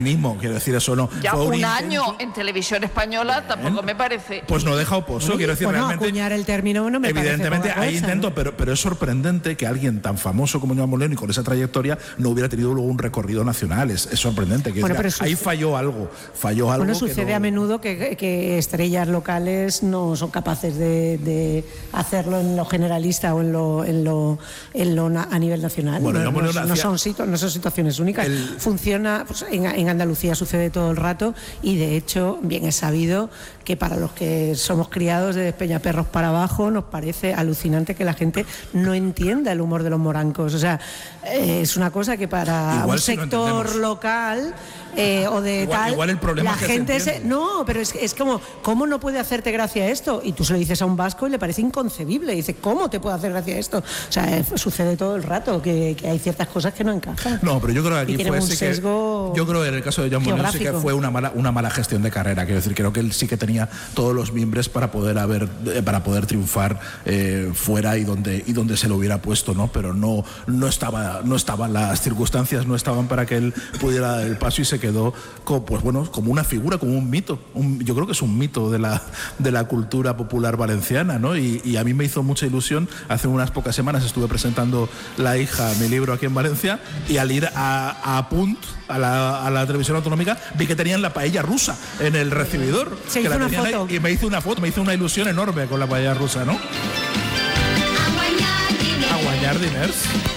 Quiero decir, eso no. Ya un año en Televisión Española tampoco me parece. Pues no deja oposo, quiero decir, realmente. Acuñar el término no me evidentemente parece hay intento, ¿no? pero es sorprendente que alguien tan famoso como Joan Molén y con esa trayectoria no hubiera tenido luego un recorrido nacional. Es sorprendente. Que ahí falló algo. Bueno, sucede a menudo que estrellas locales no son capaces de hacerlo en lo generalista o en lo a nivel nacional. Bueno, no son situaciones únicas. Funciona pues, en Andalucía sucede todo el rato y de hecho bien es sabido que para los que somos criados de Despeñaperros para abajo nos parece alucinante que la gente no entienda el humor de los morancos. O sea, es una cosa que para igual un sector local o de igual el problema la gente no, pero es como ¿cómo no puede hacerte gracia esto? Y tú se lo dices a un vasco y le parece inconcebible. Y dice, ¿cómo te puede hacer gracia esto? O sea, sucede todo el rato que hay ciertas cosas que no encajan. No, pero yo creo que aquí fue un sesgo. Yo creo que en el caso de Joan Molén sí que fue una mala gestión de carrera. Quiero decir, creo que él sí que tenía todos los mimbres para poder triunfar fuera y donde se lo hubiera puesto, ¿no? Pero no estaban las circunstancias, no estaban para que él pudiera dar el paso y se quedó como una figura, como un mito. Yo creo que es un mito de la cultura popular valenciana, ¿no? Y a mí me hizo mucha ilusión. Hace unas pocas semanas estuve presentando La hija, mi libro aquí en Valencia, y al ir a Punt, a la televisión autonómica, vi que tenían la paella rusa en el recibidor. Se hizo una foto. Y me hizo una foto, me hizo una ilusión enorme con la paella rusa, ¿no? Aguanyar diners.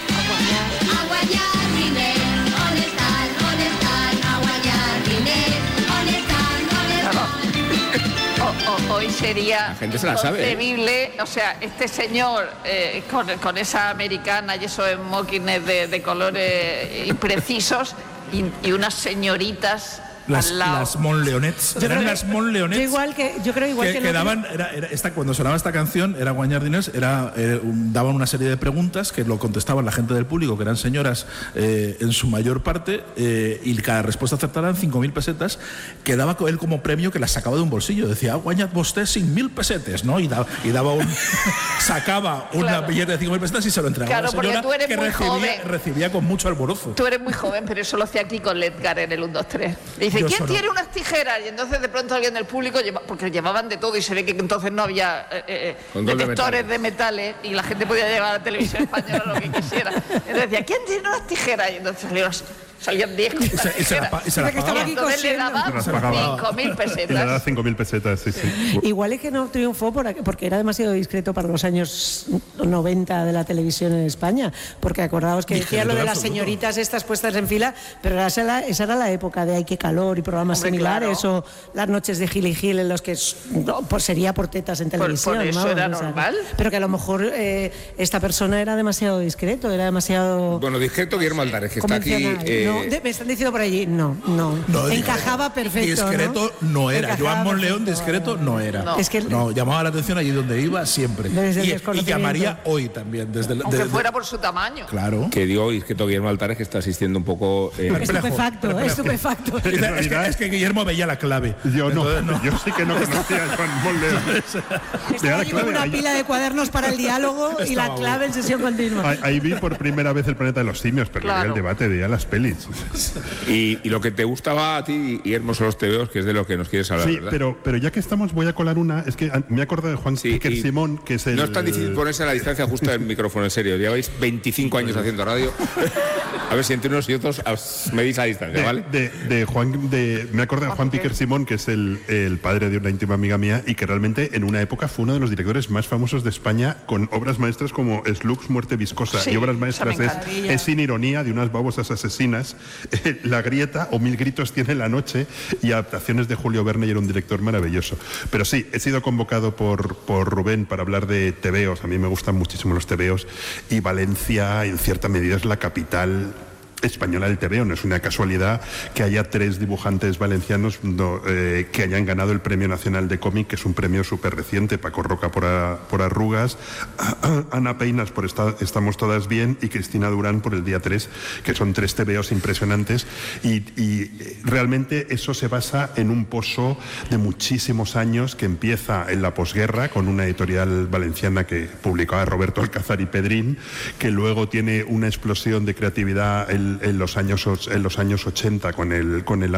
Hoy sería inconcebible, o sea, este señor con esa americana y esos smokings de colores imprecisos y unas señoritas las Montleonets. Eran las Montleonets. Yo creo igual que daban, cuando sonaba esta canción, era Guanyar Diners, daban una serie de preguntas que lo contestaban la gente del público, que eran señoras en su mayor parte, y cada respuesta acertada eran 5.000 pesetas, que daba él como premio, que las sacaba de un bolsillo. Decía, guanyat vostè 5.000 pesetes, ¿no? Y daba sacaba una billete de 5.000 pesetas y se lo entregaba a la señora, tú eres que recibía con mucho alborozo. Tú eres muy joven, pero eso lo hacía aquí con Ledgar en el 1, 2, 3. Dice, ¿quién tiene unas tijeras? Y entonces de pronto alguien del público, porque llevaban de todo y se ve que entonces no había detectores de metales y la gente podía llevar a la televisión española lo que quisiera. Entonces decía, ¿quién tiene unas tijeras? Y entonces salían 10 con las tijeras. Y se las pagaba. Entonces le daba 5.000 pesetas. Le daba 5.000 pesetas, sí. Igual es que no triunfó porque era demasiado discreto para los años 90 de la televisión en España. Porque acordaos que decía lo de las señoritas estas puestas en fila, pero esa era la época de Ay, qué calor y programas similares, claro. O las noches de Gil y Gil en los que sería por tetas en televisión. Por eso era normal. Pero que a lo mejor esta persona era demasiado discreto, era demasiado... Bueno, discreto Guillermo Altares, que está aquí... me están diciendo por allí, no. Encajaba perfecto. Discreto no era. Joan Monleón discreto no era. No, llamaba la atención allí donde iba siempre. Y llamaría hoy también. Aunque fuera por su tamaño. Claro. Que digo discreto Guillermo Altares, que está asistiendo un poco... Estupefacto. Es que Guillermo veía la clave. Yo sí que no conocía a Joan Monleón. Estaba allí con una pila de cuadernos para el diálogo y la clave en sesión continua. Ahí vi por primera vez El planeta de los simios, pero claro. El debate veía las pelis. Y lo que te gustaba a ti, Guillermo, son los tebeos, que es de lo que nos quieres hablar, sí, ¿verdad? pero ya que estamos, voy a colar una. Es que me he acordado de Juan Piquer Simón, que es el... No es tan difícil ponerse a la distancia justa del micrófono, en serio. Lleváis 25 años haciendo radio. A ver si entre unos y otros medís la distancia, ¿vale? Me acuerdo de Juan Piquer Simón, que es el padre de una íntima amiga mía, y que realmente en una época fue uno de los directores más famosos de España, con obras maestras como Slugs, Muerte Viscosa, y obras maestras es Sin ironía, de unas babosas asesinas, La grieta o Mil gritos tiene la noche, y adaptaciones de Julio Verne, y era un director maravilloso. Pero sí, he sido convocado por Rubén para hablar de tebeos. A mí me gustan muchísimo los tebeos, y Valencia en cierta medida es la capital española del tebeo. No es una casualidad que haya 3 dibujantes valencianos que hayan ganado el Premio Nacional de Cómic, que es un premio súper reciente. Paco Roca por Arrugas, Ana Peinas por Estamos todas bien, y Cristina Durán por El día 3, que son 3 tebeos impresionantes, y realmente eso se basa en un pozo de muchísimos años que empieza en la posguerra con una editorial valenciana que publicaba Roberto Alcázar y Pedrín, que luego tiene una explosión de creatividad en los años 80 con el